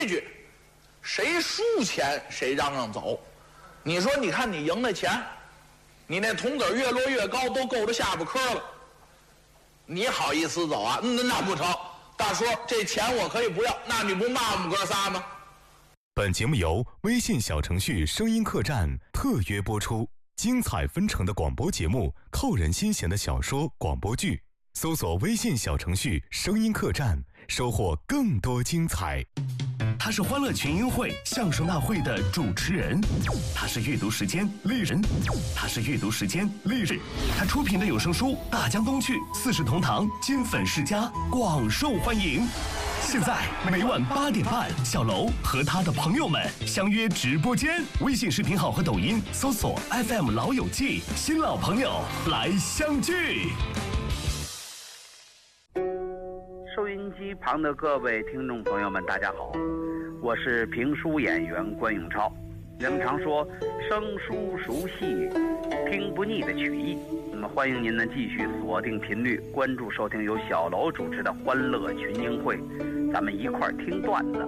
矩，谁输钱谁让走。你说，你看你赢的钱，你那铜子越摞越高，都够着下巴颏了，你好意思走啊？那不成。大叔，这钱我可以不要，那你不骂我们哥仨吗？ 本节目由微信小程序声音客栈特约播出，精彩纷呈的广播节目，扣人心弦的小说广播剧，搜索微信小程序声音客栈，收获更多精彩。 他是欢乐群英会相声大会的主持人，他是阅读时间丽人，他是阅读时间丽人，他出品的有声书《大江东去》四世同堂，金粉世家，广受欢迎。现在每晚8点半，小楼和他的朋友们相约直播间，微信视频号和抖音搜索 FM 老友记，新老朋友来相聚。 收音机旁的各位听众朋友们，大家好，我是评书演员关永超。人们常说生疏熟悉，听不腻的曲艺。那么欢迎您呢继续锁定频率，关注收听由小楼主持的欢乐群英会，咱们一块儿听段子。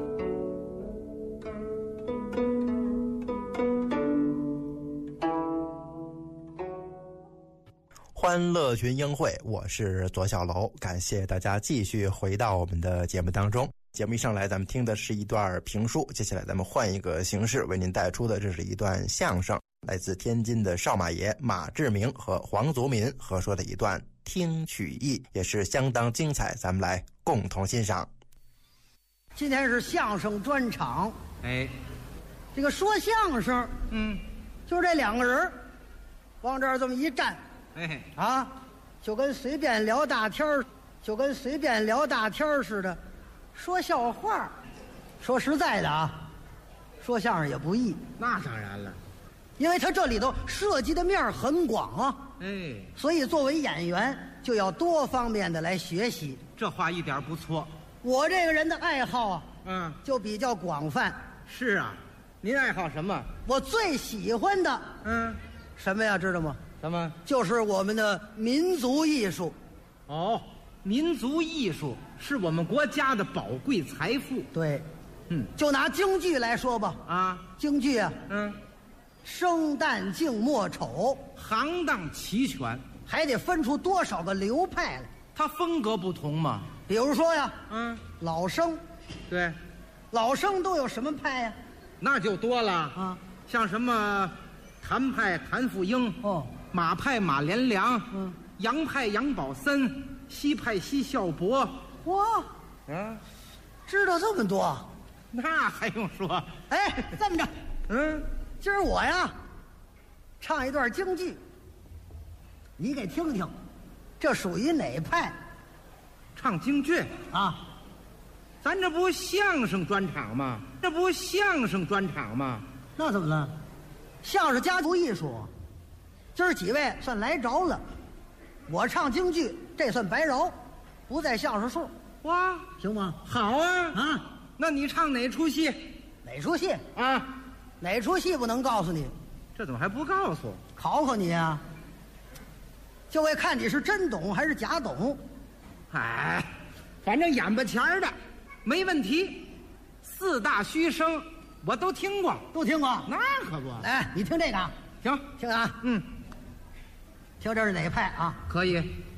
欢乐群英会，我是左小楼，感谢大家继续回到我们的节目当中。节目一上来，咱们听的是一段评书，接下来咱们换一个形式为您带出的，这是一段相声，来自天津的少马爷马志明和黄祖敏合说的一段听曲艺，也是相当精彩，咱们来共同欣赏。 今天是相声专场，这个说相声，就是这两个人往这儿这么一站，就跟随便聊大天儿，似的，说笑话。说实在的啊，说相声也不易。 那当然了， 因为他这里头涉及的面很广啊。所以作为演员就要多方面的来学习。 这话一点不错。 我这个人的爱好啊，就比较广泛。 是啊，您爱好什么？ 我最喜欢的，什么呀？知道吗？ 什么？ 就是我们的民族艺术。 哦，民族艺术是我们国家的宝贵财富。 对，就拿京剧来说吧，京剧啊，生旦净末丑， 行当齐全， 还得分出多少个流派来。 它风格不同嘛。 比如说呀，老生， 对， 老生都有什么派呀？ 那就多了啊，像什么谭派谭富英，马派马连良，杨派杨宝森，西派西孝伯。 哇，知道这么多？ 那还用说？ 这么着，今儿我呀唱一段京剧，你给听听，这属于哪派？ 唱京剧啊？ 咱这不相声专场吗？ 那怎么了？相声家族艺术，今儿几位算来着了。我唱京剧，这算白饶，不在相声数。 哇， 行吗？ 好啊！那你唱哪出戏？ 哪出戏啊？ 哪出戏不能告诉你？ 这怎么还不告诉？ 考你啊！就为看你是真懂还是假懂。 反正眼巴前的没问题。四大须生我都听过。那可不。 来，你听这个。 行， 听啊。听这是哪派啊？ 可以。